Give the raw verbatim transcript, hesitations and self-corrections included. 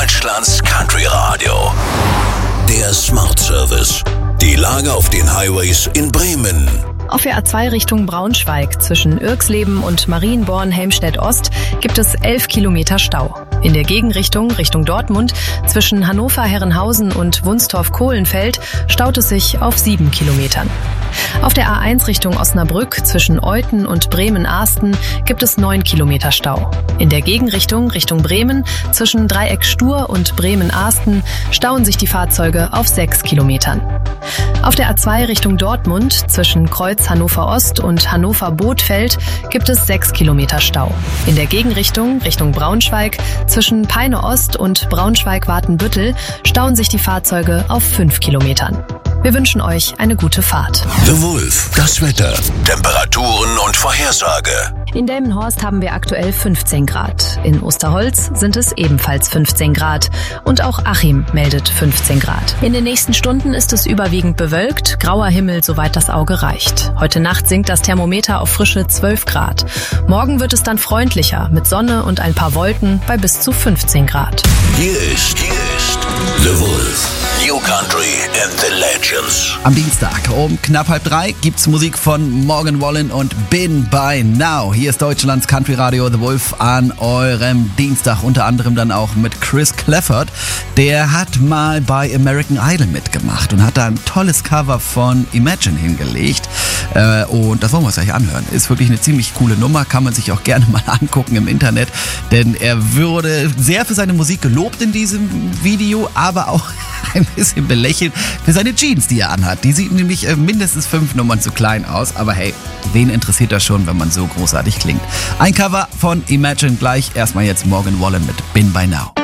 Deutschlands Country Radio. Der Smart Service. Die Lage auf den Highways in Bremen. Auf der A zwei Richtung Braunschweig zwischen Irxleben und Marienborn-Helmstedt-Ost gibt es elf Kilometer Stau. In der Gegenrichtung Richtung Dortmund zwischen Hannover-Herrenhausen und Wunstorf-Kohlenfeld staut es sich auf sieben Kilometern. Auf der A eins Richtung Osnabrück zwischen Euthen und Bremen-Arsten gibt es neun Kilometer Stau. In der Gegenrichtung Richtung Bremen zwischen Dreieck Stur und Bremen-Arsten stauen sich die Fahrzeuge auf sechs Kilometern. Auf der A zwei Richtung Dortmund zwischen Kreuz Hannover-Ost und Hannover-Bothfeld gibt es sechs Kilometer Stau. In der Gegenrichtung Richtung Braunschweig zwischen Peine-Ost und Braunschweig-Watenbüttel stauen sich die Fahrzeuge auf fünf Kilometern. Wir wünschen euch eine gute Fahrt. The Wolf, das Wetter, Temperaturen und Vorhersage. In Delmenhorst haben wir aktuell fünfzehn Grad. In Osterholz sind es ebenfalls fünfzehn Grad. Und auch Achim meldet fünfzehn Grad. In den nächsten Stunden ist es überwiegend bewölkt, grauer Himmel, soweit das Auge reicht. Heute Nacht sinkt das Thermometer auf frische zwölf Grad. Morgen wird es dann freundlicher, mit Sonne und ein paar Wolken bei bis zu fünfzehn Grad. Hier ist, hier ist The Wolf. New Country and the Legends. Am Dienstag um knapp halb drei gibt's Musik von Morgan Wallen und Been By Now. Hier ist Deutschlands Country Radio The Wolf an eurem Dienstag. Unter anderem dann auch mit Chris Clafford. Der hat mal bei American Idol mitgemacht und hat da ein tolles Cover von Imagine hingelegt. Äh, und das wollen wir uns gleich anhören. Ist wirklich eine ziemlich coole Nummer. Kann man sich auch gerne mal angucken im Internet. Denn er wurde sehr für seine Musik gelobt in diesem Video, aber auch ein bisschen belächelt für seine Jeans, die er anhat. Die sieht nämlich äh, mindestens fünf Nummern zu klein aus. Aber hey, wen interessiert das schon, wenn man so großartig klingt? Ein Cover von Imagine gleich. Erstmal jetzt Morgan Wallen mit Been By Now.